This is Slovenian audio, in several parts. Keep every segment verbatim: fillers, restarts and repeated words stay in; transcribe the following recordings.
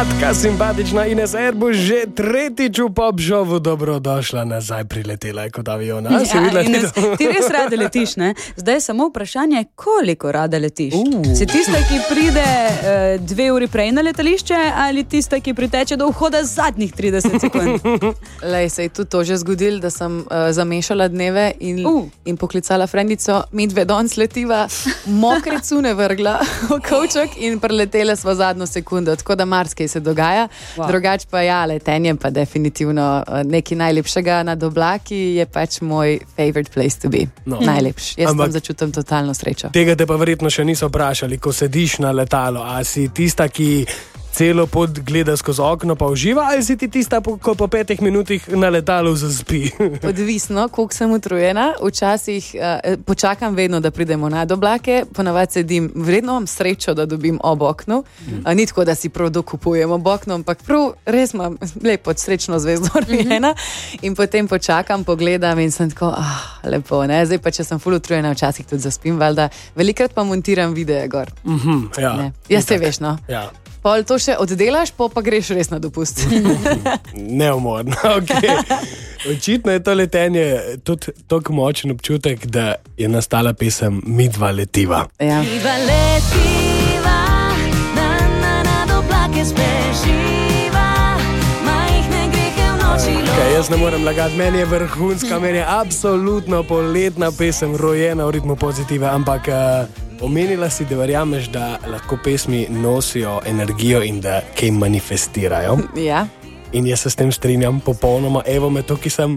Sladka, simpatična Ines Erbus, že tretjič v Pop Showu, dobrodošla nazaj, priletela je kot avion. Ja, Ines, ti res rada letiš, ne? Zdaj je samo vprašanje, koliko rada letiš. Uh. Si tista, ki pride uh, dve uri prej na letališče, ali tista, ki priteče do vhoda zadnjih trideset sekund? Lej, se je tudi to že zgodilo, da sem uh, zamešala dneve in, uh. in poklicala frendico, mi dve danes letiva, mokre cune vrgla v kovček in preletela sva zadnjo sekundo, tako da marsikaj se dogaja. Wow. Drugač pa ja, letenje pa definitivno nekaj najlepšega nad oblaki je pač moj favorite place to be. No. Najlepš. Jaz tam začutim totalno srečo. Tega te pa verjetno še niso vprašali, ko sediš na letalo, a si tista, ki celo pot gleda skozi okno pa uživa, ali si ti tista, ko po petih minutih na letalu zaspi? Odvisno, koliko sem utrujena. Včasih eh, počakam vedno, da pridemo nad oblake, ponavadi sedim, vredno imam srečo, da dobim ob oknu. Mm. A, ni tako, da si prav dokupujem ob oknu, ampak prav res imam lepo srečno zvezdo orjena. Mm-hmm. In potem počakam, pogledam in sem tako, ah, lepo, ne? Zdaj pa, če sem ful utrujena, včasih tudi zaspim, valjda. Velikrat pa montiram videe gor. Mm-hmm, ja. Jaz se veš, no. Ja. Pol to še oddelaš, pa, pa greš res na dopust. Neumorno, okay. Očitno je to letenje tudi tako močen občutek, da je nastala pesem Mi dva letiva. Ja. Mi dva letiva, na, na, nad oblake speživa, majhne grehe v noči lovi. Okay, jaz ne morem lagati, meni je vrhunska, meni je absolutno poletna pesem, rojena v ritmu pozitive, ampak uh, omenila si, da verjameš, da lahko pesmi nosijo energijo in da kaj manifestirajo. Ja. In jaz se s tem strinjam popolnoma. Evo me to, ki sem...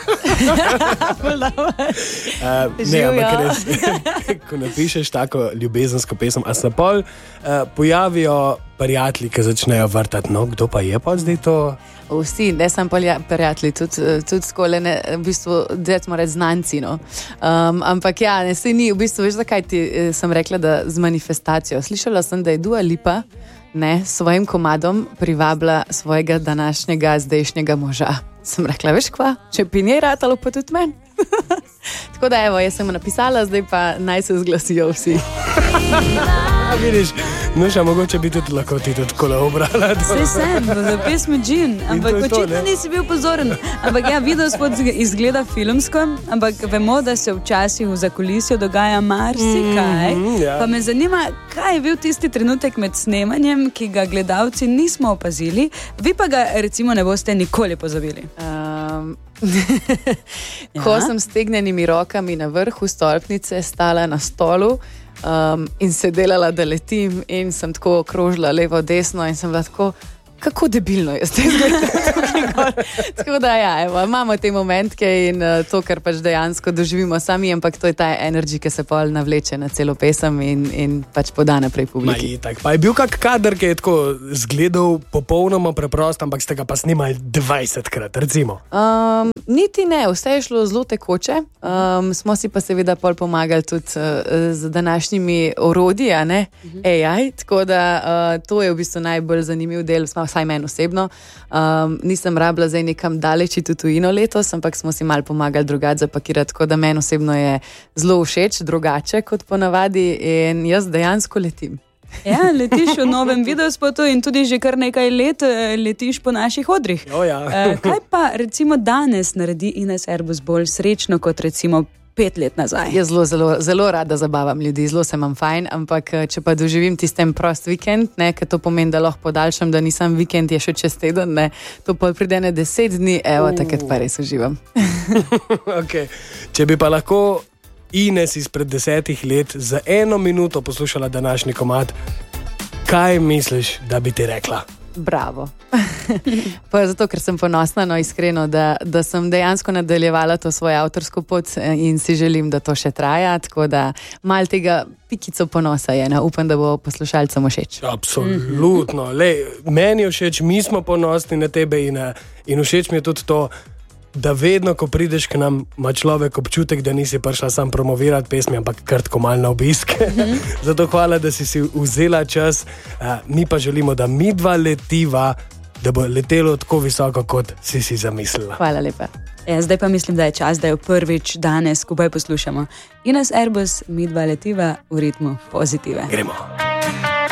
uh, ne, ampak res, ko napišeš tako ljubezensko pesem, a se pol uh, pojavijo prijatelji, ki začnejo vrtati, no, kdo pa je pa zdaj to? Vsi, ne samo prijatelji, tudi, tudi skole, ne, v bistvu, da smo reči znanci, no. Um, ampak ja, ne, se ni, v bistvu, veš, zakaj ti sem rekla, da z manifestacijo. Slišala sem, da je Dua Lipa, ne, svojim komadom privabila svojega današnjega, zdajšnjega moža. Sem rekla, veš kva, če bi njej ratalo, pa tudi men. Tako da, evo, jaz sem mu napisala, zdaj pa naj se zglasijo vsi. A vidiš, Nuša, mogoče bi tudi lahko ti tudi kolo obrala. Vse sem, za pesmi Džin, ampak očitno nisi bil pozoren. Ampak ja, video spod izgleda filmsko, ampak vemo, da se včasih v zakulisju dogaja marsikaj. Mm, ja. Pa me zanima, kaj je bil tisti trenutek med snemanjem, ki ga gledalci nismo opazili, vi pa ga recimo ne boste nikoli pozabili. Um... Ko ja? sem s stegnjenimi rokami na vrhu stolpnice stala na stolu um, in se delala, da letim in sem tako krožila levo, desno in sem bila tako, kako debilno je zdaj gledati. Tako da ja, evo, imamo te momentke in uh, to, kar pač dejansko doživimo sami, ampak to je ta energy, ki se pol navleče na celo pesem in, in pač poda naprej publiki. Ma, pa je bil kak kader, ki je tako zgledal popolnoma preprost, ampak ste ga pa snimali dvajsetkrat, recimo? Um, niti ne, vse je šlo zelo tekoče. Um, smo si pa seveda pol pomagali tudi uh, z današnjimi orodji, a ne, mhm. A I, tako da uh, to je v bistvu najbolj zanimiv del, vsaj meni osebno. Um, nisem rabila zdaj nekam daleč v tujino letos, ampak smo si malo pomagali drugače zapakirati, tako da meni osebno je zelo všeč, drugače kot ponavadi in jaz dejansko letim. Ja, letiš v novem videospotu in tudi že kar nekaj let letiš po naših odrih. O, ja. Kaj pa recimo danes naredi Ines Erbus bolj srečno kot recimo pet let nazaj? Jaz zelo, zelo, zelo rada zabavam ljudi, zelo se imam fajn, ampak če pa doživim tistem prost vikend, ne, ker to pomeni, da lahko podaljšam, da nisem vikend, je še čez teden, ne, to pa pride ne deset dni, evo, uh. takrat pa res uživam. Okay. Če bi pa lahko Ines izpred desetih let za eno minuto poslušala današnji komad, kaj misliš, da bi ti rekla? Bravo. Pa zato, ker sem ponosna, no iskreno, da, da sem dejansko nadaljevala to svojo avtorsko pot in si želim, da to še traja, tako da malo tega pikico ponosa je, ne? Upam, da bo poslušalcem všeč. Absolutno. Lej, meni je všeč, mi smo ponosni na tebe in, in všeč mi je tudi to, da vedno, ko prideš k nam, ima človek občutek, da nisi prišla sam promovirati pesmi, ampak krtko malo na obisk. Mm-hmm. Zato hvala, da si si vzela čas. Uh, mi pa želimo, da mi dva letiva, da bo letelo tako visoko, kot si si zamislila. Hvala lepa. Ja, zdaj pa mislim, da je čas, da jo prvič danes skupaj poslušamo. Ines Erbus, mi dva letiva v ritmu pozitive. Gremo.